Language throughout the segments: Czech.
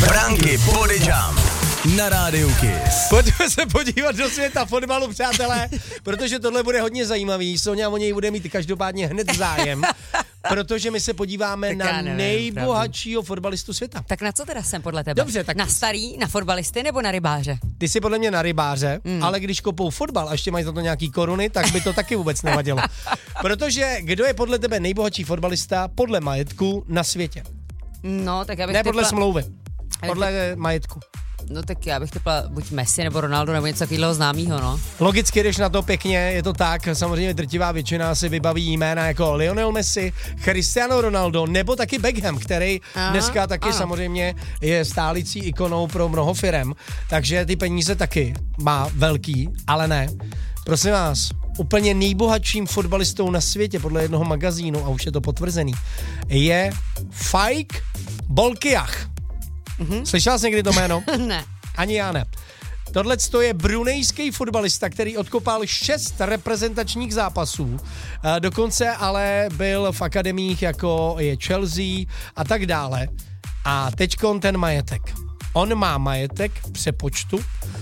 Pranky Bodydjump na Rádiu Kiss. Pojďme se podívat do světa fotbalu, přátelé, protože tohle bude hodně zajímavý. Soňa o něj bude mít každopádně hned zájem, protože my se podíváme na nejbohatšího fotbalistu světa. Tak na co teda jsem podle tebe? Dobře, tak... Na starý, na fotbalisty nebo na rybáře? Ty jsi podle mě na rybáře, ale když kopou fotbal a ještě mají za to nějaký koruny, tak by to taky vůbec nevadilo. Protože kdo je podle tebe nejbohatší fotbalista podle majetku na světě? No, tak já bych Ne podle smlouvy, podle majetku. No tak já bych typla buď Messi nebo Ronaldo nebo něco takového známýho, no. Logicky jdeš na to pěkně, je to tak, samozřejmě drtivá většina si vybaví jména jako Lionel Messi, Cristiano Ronaldo nebo taky Beckham, který dneska taky samozřejmě je stálicí ikonou pro mnoho firem, takže ty peníze taky má velký, ale ne. Prosím vás, úplně nejbohatším fotbalistou na světě podle jednoho magazínu, a už je to potvrzený, je Faik Bolkiah. Slyšel jsi někdy to jméno? Ne. Ani já ne. Tohle je brunejský fotbalista, který odkopal 6 reprezentačních zápasů. Dokonce ale byl v akademiích jako je Chelsea a tak dále. A teďkon ten majetek. On má majetek v přepočtu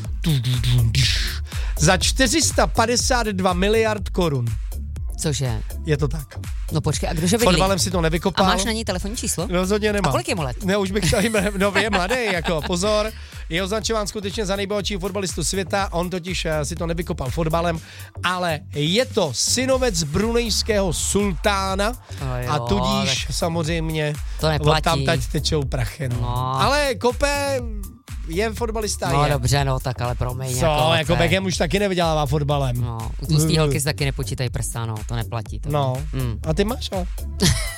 za 452 miliard korun. Cože? Je to tak. No počkej, a kdože bydlí? Fotbalem si to nevykopal. A máš na ní telefonní číslo? Rozhodně nemám. A kolik je mu let? Ne, už bych chtěl je mladý, jako pozor. Je označován skutečně za nejbohatšího fotbalistu světa, on totiž si to nevykopal fotbalem, ale je to synovec brunejského sultána a tudíž samozřejmě to neplatí. tam teď tečou prachy. No. Ale kope je fotbalista. No je. dobře, no tak ale promiň. Jako Beckham už taky nevydělává fotbalem. No, u tlustý holky se taky nepočítají prsa, no, to neplatí. To no, a ty máš ale.